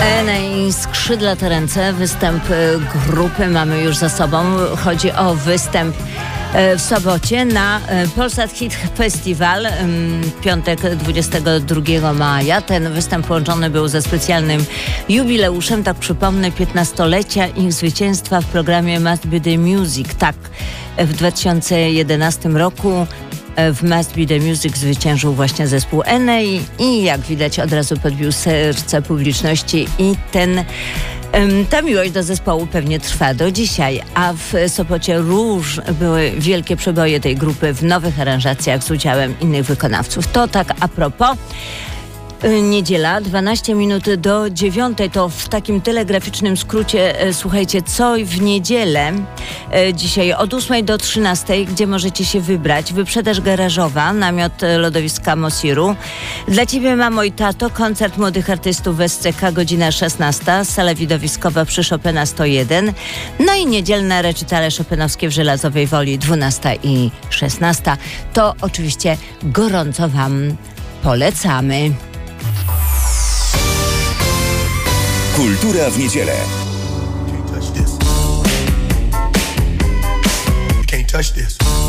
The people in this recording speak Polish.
Enej, skrzydlate ręce, występ grupy mamy już za sobą. Chodzi o występ w sobocie na Polsat Hit Festival, piątek 22 maja. Ten występ połączony był ze specjalnym jubileuszem, tak przypomnę, 15-lecia ich zwycięstwa w programie Must Be The Music. Tak, w 2011 roku w Must Be The Music zwyciężył właśnie zespół Enej i jak widać od razu podbił serce publiczności i ta miłość do zespołu pewnie trwa do dzisiaj, a w Sopocie były wielkie przeboje tej grupy w nowych aranżacjach z udziałem innych wykonawców. To tak a propos. Niedziela, 12 minut do 9, to w takim telegraficznym skrócie, słuchajcie, co w niedzielę, dzisiaj od 8 do 13, gdzie możecie się wybrać. Wyprzedaż garażowa, namiot lodowiska Mosiru. Dla Ciebie, mamo i tato, koncert młodych artystów w SCK, godzina 16, sala widowiskowa przy Chopina 101. No i niedzielne recitale chopinowskie w Żelazowej Woli 12 i 16. To oczywiście gorąco Wam polecamy. Kultura w niedzielę. Can't touch this.